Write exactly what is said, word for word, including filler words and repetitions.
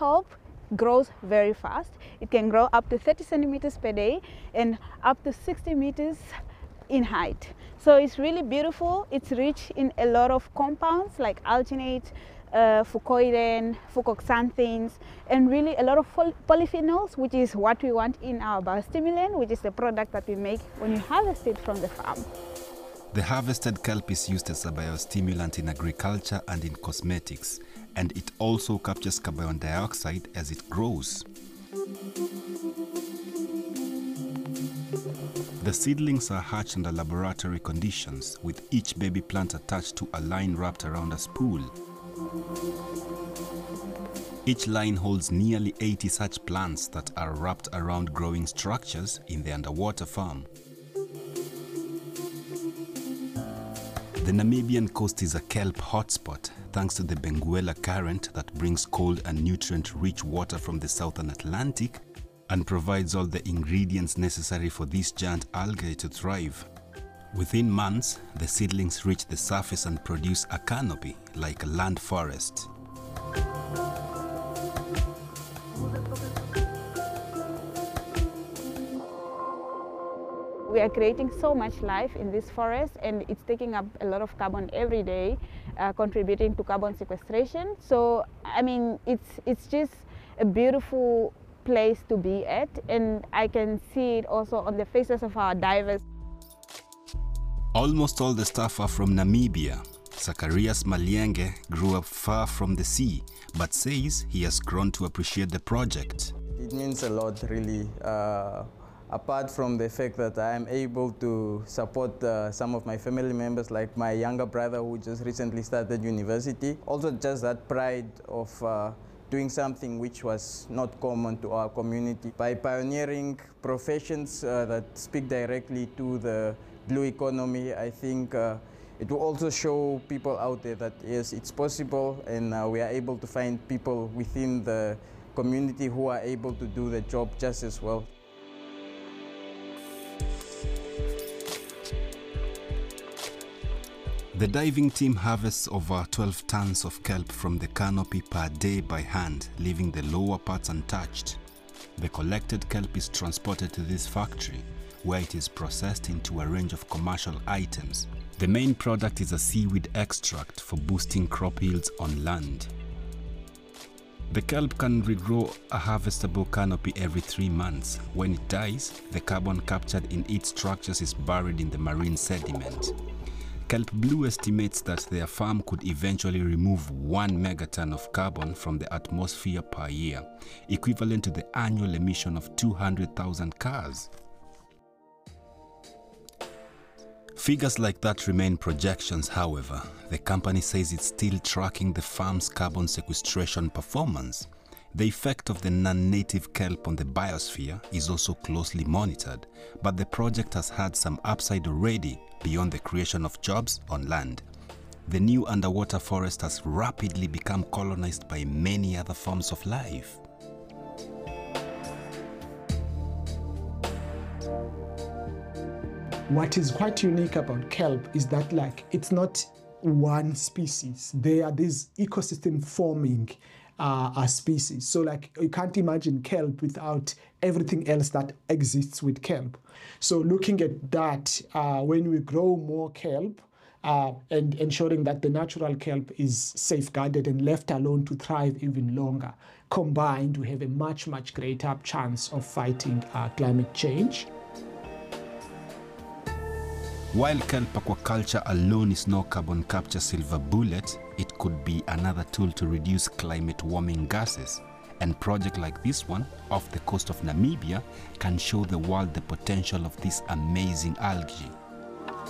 kelp grows very fast. It can grow up to thirty centimeters per day and up to sixty meters in height. So it's really beautiful. It's rich in a lot of compounds like alginate, uh, fucoidan, fucoxanthines, and really a lot of polyphenols, which is what we want in our biostimulant, which is the product that we make when you harvest it from the farm. The harvested kelp is used as a biostimulant in agriculture and in cosmetics, and it also captures carbon dioxide as it grows. The seedlings are hatched under laboratory conditions, with each baby plant attached to a line wrapped around a spool. Each line holds nearly eighty such plants that are wrapped around growing structures in the underwater farm. The Namibian coast is a kelp hotspot thanks to the Benguela Current that brings cold and nutrient-rich water from the southern Atlantic and provides all the ingredients necessary for these giant algae to thrive. Within months, the seedlings reach the surface and produce a canopy like a land forest. We are creating so much life in this forest, and it's taking up a lot of carbon every day, uh, contributing to carbon sequestration. So, I mean, it's, it's just a beautiful place to be at, and I can see it also on the faces of our divers. Almost all the staff are from Namibia. Zacharias Malienge grew up far from the sea, but says he has grown to appreciate the project. It means a lot, really. Uh, apart from the fact that I am able to support uh, some of my family members, like my younger brother who just recently started university. Also just that pride of uh, doing something which was not common to our community. By pioneering professions uh, that speak directly to the blue economy, I think uh, it will also show people out there that yes, it's possible, and uh, we are able to find people within the community who are able to do the job just as well. The diving team harvests over twelve tons of kelp from the canopy per day by hand, leaving the lower parts untouched. The collected kelp is transported to this factory, where it is processed into a range of commercial items. The main product is a seaweed extract for boosting crop yields on land. The kelp can regrow a harvestable canopy every three months. When it dies, the carbon captured in its structures is buried in the marine sediment. Kelp Blue estimates that their farm could eventually remove one megaton of carbon from the atmosphere per year, equivalent to the annual emission of two hundred thousand cars. Figures like that remain projections, however. The company says it's still tracking the farm's carbon sequestration performance. The effect of the non-native kelp on the biosphere is also closely monitored, but the project has had some upside already beyond the creation of jobs on land. The new underwater forest has rapidly become colonized by many other forms of life. What is quite unique about kelp is that, like, it's not one species. There are these ecosystem forming uh, a species. So, like, you can't imagine kelp without everything else that exists with kelp. So looking at that, uh, when we grow more kelp uh, and ensuring that the natural kelp is safeguarded and left alone to thrive even longer, combined, we have a much, much greater chance of fighting uh, climate change. While kelp aquaculture alone is no carbon capture silver bullet, it could be another tool to reduce climate warming gases. And projects like this one, off the coast of Namibia, can show the world the potential of this amazing algae.